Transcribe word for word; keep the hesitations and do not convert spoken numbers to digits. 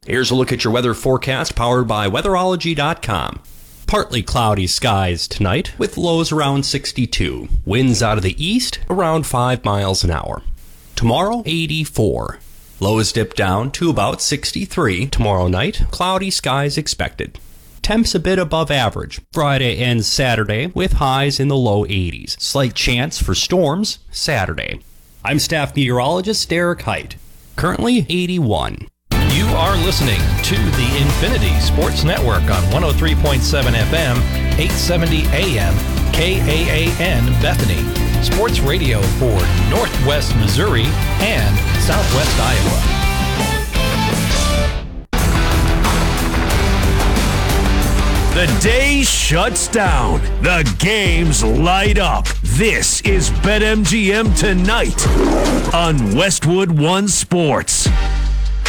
Here's a look at your weather forecast powered by weatherology dot com. Partly cloudy skies tonight with lows around sixty-two. Winds out of the east around five miles an hour. Tomorrow, eighty-four. Lows dip down to about sixty-three. Tomorrow night, cloudy skies expected. Temps a bit above average Friday and Saturday with highs in the low eighties. Slight chance for storms Saturday. I'm staff meteorologist Derek Height. Currently eighty-one. You are listening to the Infinity Sports Network on one oh three point seven F M, eight seventy A M, K A A N Bethany. Sports radio for Northwest Missouri and Southwest Iowa. The day shuts down. The games light up. This is BetMGM Tonight on Westwood One Sports.